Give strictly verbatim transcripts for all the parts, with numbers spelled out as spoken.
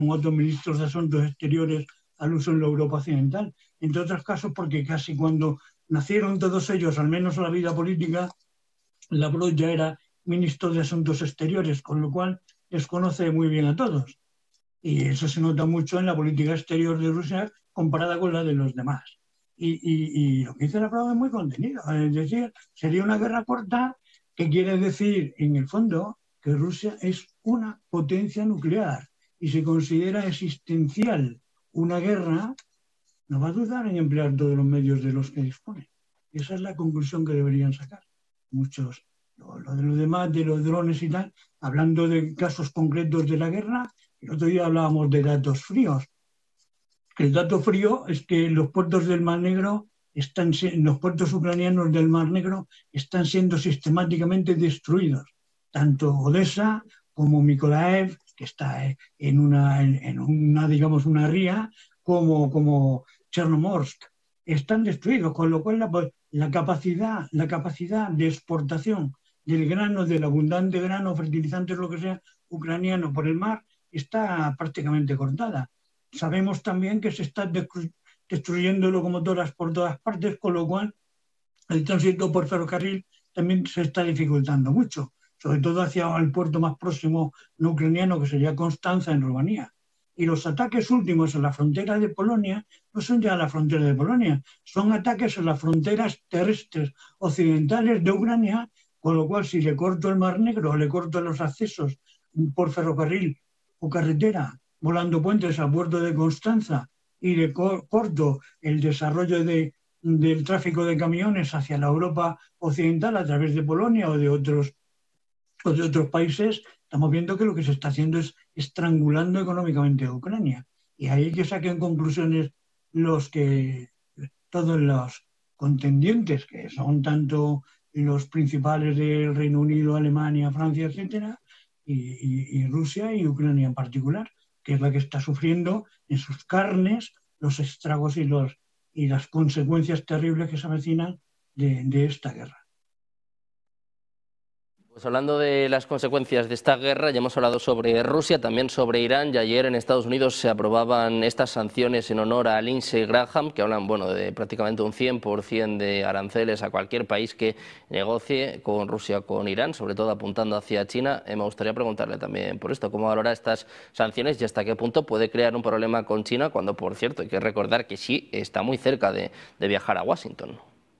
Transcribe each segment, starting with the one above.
otros ministros de Asuntos Exteriores al uso en la Europa Occidental. Entre otros casos porque casi cuando nacieron todos ellos, al menos en la vida política, Lavrov ya era ministro de Asuntos Exteriores, con lo cual les conoce muy bien a todos. Y eso se nota mucho en la política exterior de Rusia comparada con la de los demás. Y, y, y lo que dice Lavrov es muy contenido. Es decir, sería una guerra corta, que quiere decir, en el fondo, que Rusia es una potencia nuclear y se considera existencial una guerra, no va a dudar en emplear todos los medios de los que dispone. Esa es la conclusión que deberían sacar muchos. Lo, lo de los demás, de los drones y tal, hablando de casos concretos de la guerra, el otro día hablábamos de datos fríos. El dato frío es que los puertos del Mar Negro, están, los puertos ucranianos del Mar Negro están siendo sistemáticamente destruidos. Tanto Odessa como Mykolaiv, que está en una, en una digamos, una ría, como, como Chernomorsk, están destruidos, con lo cual la, la, capacidad, la capacidad de exportación del grano, del abundante grano, fertilizantes, lo que sea, ucraniano por el mar, está prácticamente cortada. Sabemos también que se están destruyendo locomotoras por todas partes, con lo cual el tránsito por ferrocarril también se está dificultando mucho, sobre todo hacia el puerto más próximo no ucraniano, que sería Constanza, en Rumanía. Y los ataques últimos en la frontera de Polonia no son ya la frontera de Polonia, son ataques en las fronteras terrestres occidentales de Ucrania, con lo cual si le corto el Mar Negro o le corto los accesos por ferrocarril o carretera, volando puentes al puerto de Constanza, y le corto el desarrollo de, del tráfico de camiones hacia la Europa occidental a través de Polonia o de otros, o de otros países, estamos viendo que lo que se está haciendo es estrangulando económicamente a Ucrania. Y ahí que saquen conclusiones los que, todos los contendientes, que son tanto los principales del Reino Unido, Alemania, Francia, etcétera, y, y, y Rusia y Ucrania en particular, que es la que está sufriendo en sus carnes los estragos y, los, y las consecuencias terribles que se avecinan de, de esta guerra. Pues hablando de las consecuencias de esta guerra, ya hemos hablado sobre Rusia, también sobre Irán, y ayer en Estados Unidos se aprobaban estas sanciones en honor a Lindsey Graham, que hablan bueno, de prácticamente un cien por cien de aranceles a cualquier país que negocie con Rusia o con Irán, sobre todo apuntando hacia China. Eh, me gustaría preguntarle también por esto, ¿cómo valora estas sanciones y hasta qué punto puede crear un problema con China cuando, por cierto, hay que recordar que sí está muy cerca de, de viajar a Washington?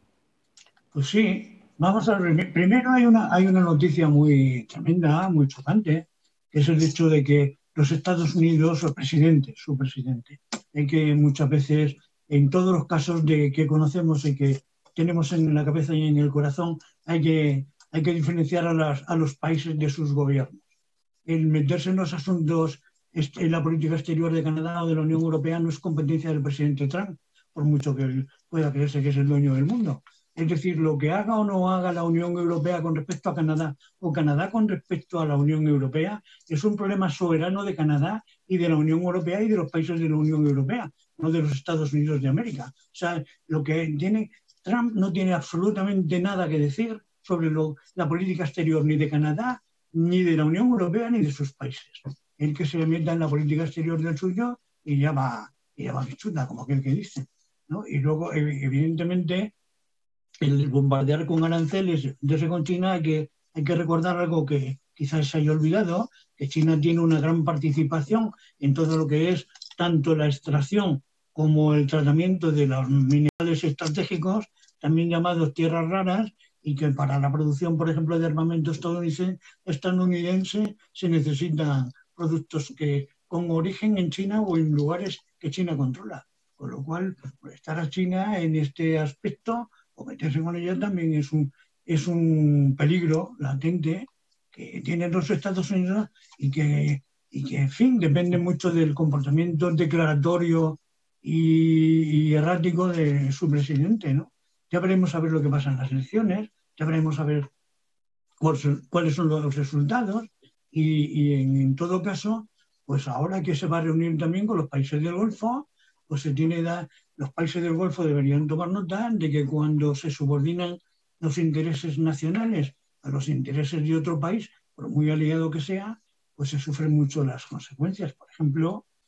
Pues sí. Vamos a ver, primero hay una, hay una noticia muy tremenda, muy chocante, que es el hecho de que los Estados Unidos, su presidente, su presidente, hay que muchas veces, en todos los casos de que conocemos y que tenemos en la cabeza y en el corazón, hay que, hay que diferenciar a, las, a los países de sus gobiernos. El meterse en los asuntos, en la política exterior de Canadá o de la Unión Europea no es competencia del presidente Trump, por mucho que él pueda creerse que es el dueño del mundo. Es decir, lo que haga o no haga la Unión Europea con respecto a Canadá o Canadá con respecto a la Unión Europea es un problema soberano de Canadá y de la Unión Europea y de los países de la Unión Europea, no de los Estados Unidos de América. O sea, lo que tiene Trump no tiene absolutamente nada que decir sobre lo, la política exterior ni de Canadá, ni de la Unión Europea, ni de sus países. El que se meta en la política exterior del suyo y ya va, y ya va chuta, como aquel que dice, ¿no? Y luego, evidentemente, el bombardear con aranceles desde con China, hay que, hay que recordar algo que quizás se haya olvidado, que China tiene una gran participación en todo lo que es tanto la extracción como el tratamiento de los minerales estratégicos, también llamados tierras raras, y que para la producción, por ejemplo, de armamento estadounidense, estadounidense se necesitan productos que con origen en China o en lugares que China controla. Con lo cual, estar a China en este aspecto o meterse con ella también es un, es un peligro latente que tienen los Estados Unidos y que, y que, en fin, depende mucho del comportamiento declaratorio y, y errático de su presidente, ¿no? Ya veremos a ver lo que pasa en las elecciones, ya veremos a ver cuáles son los resultados y, y en, en todo caso, pues ahora que se va a reunir también con los países del Golfo, pues se tiene da, los países del Golfo deberían tomar nota de que cuando se subordinan los intereses nacionales a los intereses de otro país, por muy aliado que sea, pues se sufren mucho las consecuencias. Por ejemplo,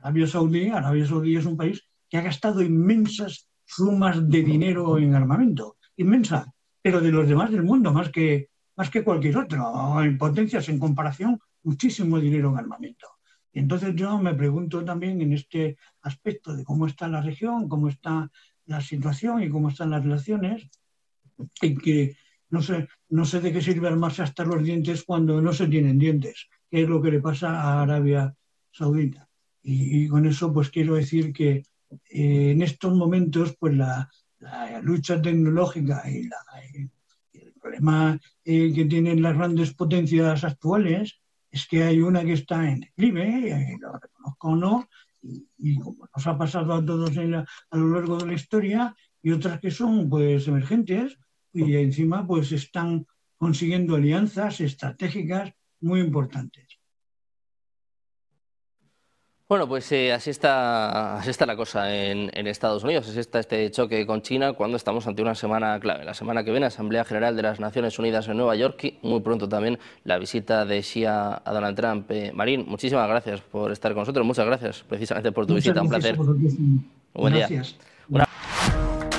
Arabia Saudí, Arabia Saudí es un país que ha gastado inmensas sumas de dinero en armamento, inmensa, pero de los demás del mundo, más que, más que cualquier otro, en potencias en comparación, muchísimo dinero en armamento. Y entonces yo me pregunto también en este aspecto de cómo está la región, cómo está la situación y cómo están las relaciones, en que no sé, no sé de qué sirve armarse hasta los dientes cuando no se tienen dientes, que es lo que le pasa a Arabia Saudita. Y, y con eso pues quiero decir que eh, en estos momentos pues la, la lucha tecnológica y, la, y el problema eh, que tienen las grandes potencias actuales es que hay una que está en declive, eh, lo reconozco o no, y, y como nos ha pasado a todos en la, a lo largo de la historia, y otras que son pues emergentes y encima pues están consiguiendo alianzas estratégicas muy importantes. Bueno, pues eh, así, está, así está la cosa en, en Estados Unidos, así está este choque con China cuando estamos ante una semana clave. La semana que viene, Asamblea General de las Naciones Unidas en Nueva York y muy pronto también la visita de Xi a Donald Trump. Eh, Marín, muchísimas gracias por estar con nosotros, muchas gracias precisamente por tu Muchas visita, un gracias placer. a vosotros. Buen día. Gracias.